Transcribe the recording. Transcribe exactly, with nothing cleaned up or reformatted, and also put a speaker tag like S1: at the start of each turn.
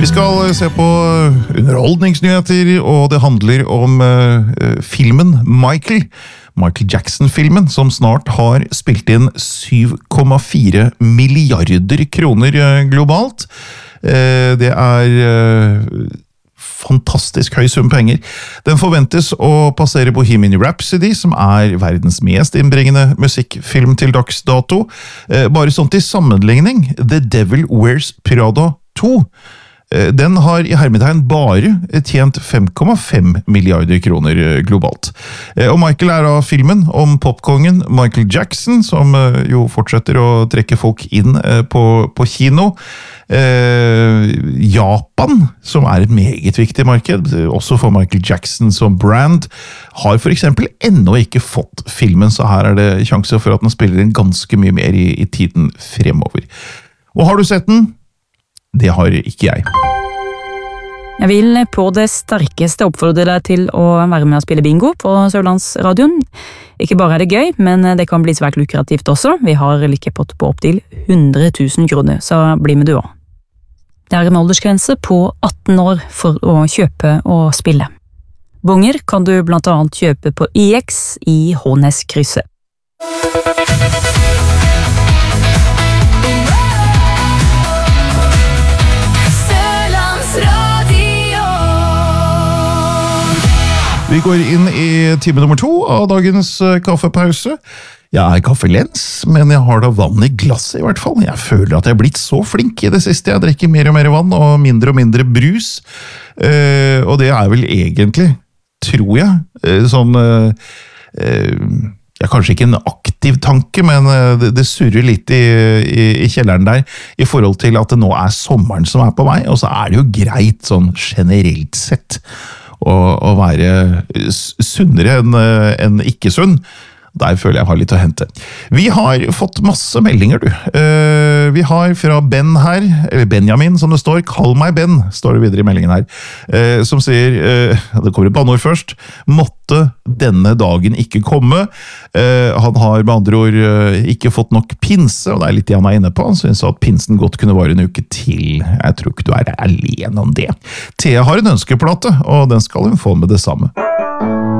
S1: Vi skal se på underholdningsnyheter, og det handler om uh, filmen Michael. Michael Jackson-filmen, som snart har spilt inn syv komma fire milliarder kroner uh, globalt. Uh, det er uh, fantastisk høy sum penger. Den forventes å passere Bohemian Rhapsody, som er verdens mest innbringende musikkfilm til dags dato. Uh, bare sånn til sammenligning, The Devil Wears Prada to. Den har i hermetegn bare tjent fem komma fem milliarder kroner globalt. Og Michael er av filmen om popkongen Michael Jackson, som jo fortsetter å trekke folk inn på, på kino. Eh, Japan, som er et meget viktig marked, også for Michael Jackson som brand, har for eksempel ennå ikke fått filmen, så her er det sjanse for at den spiller inn ganske mye mer i, i tiden fremover. Og har du sett den? Det har ikke jeg.
S2: Jeg vil på det sterkeste oppfordre deg til å være med og spille bingo på Sørlandsradioen. Ikke bare er det gøy, men det kan bli svært lukrativt også. Vi har likepott på opp til hundre tusen kroner, så bli med du også. Det er en aldersgrense på atten år for å kjøpe og spille. Bonger kan du blant annet kjøpe på I X i Hånes-krysset.
S1: Vi går inn i time nummer to av dagens kaffepause. Jeg er kaffelens, men jeg har da vann i glasset i hvert fall. Jeg føler at jeg er blitt så flink i det siste. Jeg drikker mer og mer vann og mindre og mindre brus. Uh, og det er vel egentlig, tror jeg, uh, sånn... Uh, uh, ja, kanskje ikke en aktiv tanke, men det, det surrer litt i, i, i kjelleren der, i forhold til at det nå er sommeren som er på vei, og så er det jo greit sånn generelt sett å, å være sunnere enn, enn ikke sunn. Der føler jeg har litt å hente. Vi har fått masse meldinger, du. Uh, vi har fra Ben her, eller Benjamin som det står, kall meg Ben, står det videre i meldingen her, uh, som sier, uh, det kommer et banneord først, måtte denne dagen ikke komme. Uh, han har med andre ord uh, ikke fått nok pinse, og det er litt det han er inne på. Han synes at pinsen godt kunne vare en uke til. Jeg tror ikke du er alene om det. Thea har en ønskeplate, og den skal hun få med det samme.